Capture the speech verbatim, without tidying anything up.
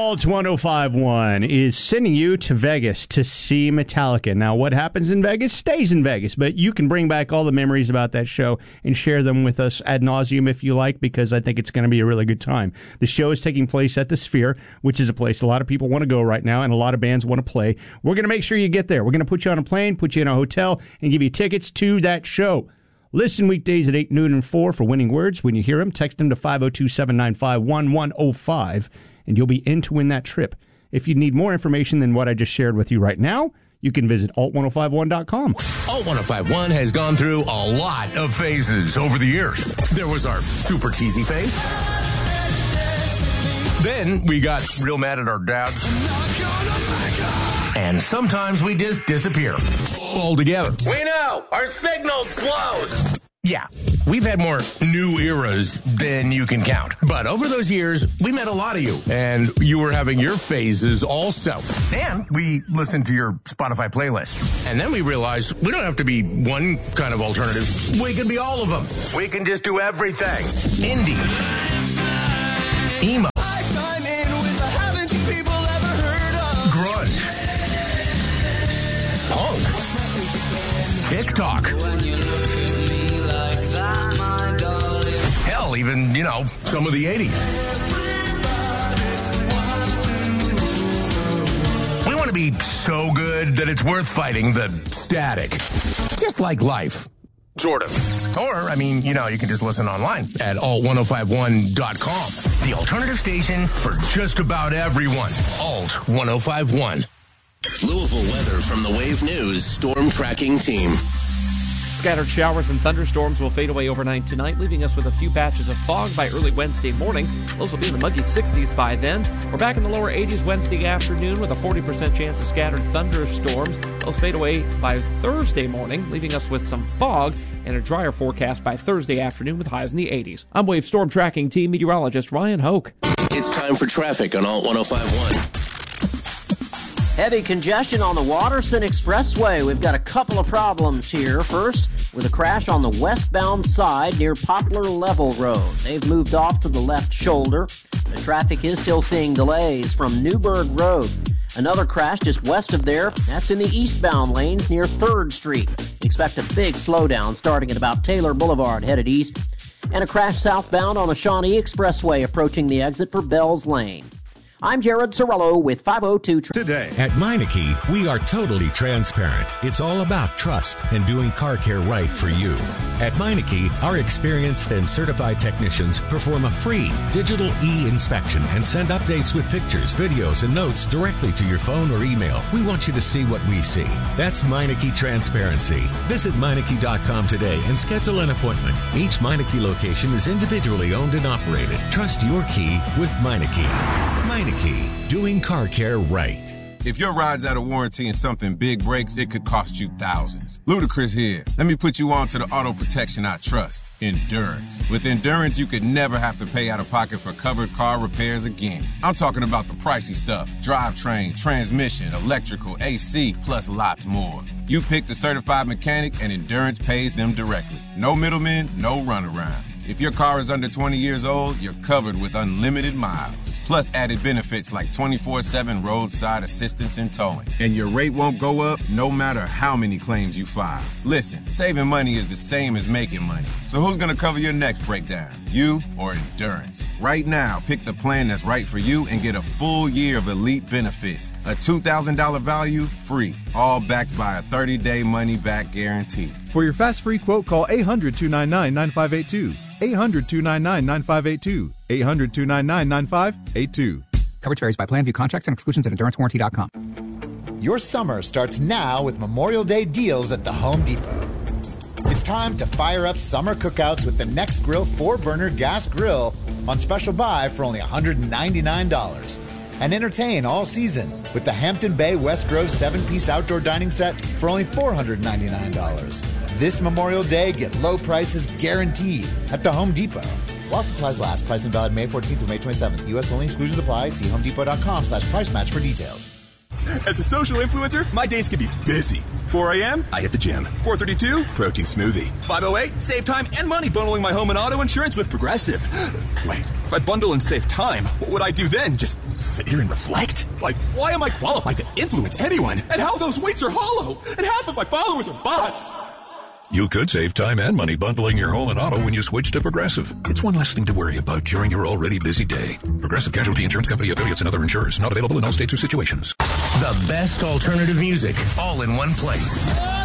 Alt one oh five point one is sending you to Vegas to see Metallica. Now, what happens in Vegas stays in Vegas, but you can bring back all the memories about that show and share them with us ad nauseum if you like, because I think it's going to be a really good time. The show is taking place at the Sphere, which is a place a lot of people want to go right now, and a lot of bands want to play. We're going to make sure you get there. We're going to put you on a plane, put you in a hotel, and give you tickets to that show. Listen weekdays at eight, noon, and four for Winning Words. When you hear them, text them to five oh two, seven nine five, one one oh five, and you'll be in to win that trip. If you need more information than what I just shared with you right now, you can visit alt ten fifty-one dot com. Alt ten fifty-one has gone through a lot of phases over the years. There was our super cheesy phase. Then we got real mad at our dads. And sometimes we just disappear altogether. We know! Our signal's closed! Yeah, we've had more new eras than you can count. But over those years, we met a lot of you. And you were having your phases also. And we listened to your Spotify playlist. And then we realized we don't have to be one kind of alternative. We can be all of them. We can just do everything. Indie. Emo. Grunge. Punk. TikTok. Hell, even, you know, some of the eighties. We want to be so good that it's worth fighting the static. Just like life. Sort of. Or, I mean, you know, you can just listen online at alt ten fifty-one dot com. The alternative station for just about everyone. Alt ten fifty-one. Louisville weather from the Wave News Storm Tracking Team. Scattered showers and thunderstorms will fade away overnight tonight, leaving us with a few patches of fog by early Wednesday morning. Those will be in the muggy sixties by then. We're back in the lower eighties Wednesday afternoon with a forty percent chance of scattered thunderstorms. Those fade away by Thursday morning, leaving us with some fog and a drier forecast by Thursday afternoon with highs in the eighties. I'm Wave Storm Tracking Team meteorologist Ryan Hoke. It's time for traffic on Alt ten fifty-one. Heavy congestion on the Watterson Expressway. We've got a couple of problems here. First, with a crash on the westbound side near Poplar Level Road. They've moved off to the left shoulder. The traffic is still seeing delays from Newburgh Road. Another crash just west of there. That's in the eastbound lanes near third Street. Expect a big slowdown starting at about Taylor Boulevard headed east. And a crash southbound on the Shawnee Expressway approaching the exit for Bells Lane. I'm Jared Sorello with five oh two Today. At Meineke, we are totally transparent. It's all about trust and doing car care right for you. At Meineke, our experienced and certified technicians perform a free digital e-inspection and send updates with pictures, videos, and notes directly to your phone or email. We want you to see what we see. That's Meineke Transparency. Visit Meineke dot com today and schedule an appointment. Each Meineke location is individually owned and operated. Trust your key with Meineke. Meineke. Doing car care right. If your ride's out of warranty and something big breaks, it could cost you thousands. Ludacris here. Let me put you on to the auto protection I trust, Endurance. With Endurance, you could never have to pay out of pocket for covered car repairs again. I'm talking about the pricey stuff. Drivetrain, transmission, electrical, A C, plus lots more. You pick the certified mechanic and Endurance pays them directly. No middlemen, no runaround. If your car is under twenty years old, you're covered with unlimited miles. Plus added benefits like twenty-four seven roadside assistance and towing. And your rate won't go up no matter how many claims you file. Listen, saving money is the same as making money. So who's going to cover your next breakdown? You or Endurance? Right now, pick the plan that's right for you and get a full year of elite benefits. A two thousand dollars value, free. All backed by a thirty-day money-back guarantee. For your fast free quote, call eight hundred, two nine nine, nine five eight two. eight hundred, two nine nine, nine five eight two. eight hundred, two nine nine, nine five eight two. Coverage varies by plan. View contracts and exclusions at endurance warranty dot com. Your summer starts now with Memorial Day deals at the Home Depot. It's time to fire up summer cookouts with the Next Grill four-burner gas grill on special buy for only one hundred ninety-nine dollars. And entertain all season with the Hampton Bay West Grove seven-piece outdoor dining set for only four hundred ninety-nine dollars. This Memorial Day, get low prices guaranteed at the Home Depot. While supplies last, pricing valid May fourteenth through May twenty-seventh. U S only, exclusions apply. See homedepot.com slash price match for details. As a social influencer, my days can be busy. four a.m., I hit the gym. four thirty-two, protein smoothie. five oh eight, save time and money bundling my home and auto insurance with Progressive. Wait, if I bundle and save time, what would I do then? Just sit here and reflect? Like, why am I qualified to influence anyone? And how those weights are hollow? And half of my followers are bots? You could save time and money bundling your home and auto when you switch to Progressive. It's one less thing to worry about during your already busy day. Progressive Casualty Insurance Company, affiliates, and other insurers. Not available in all states or situations. The best alternative music, all in one place.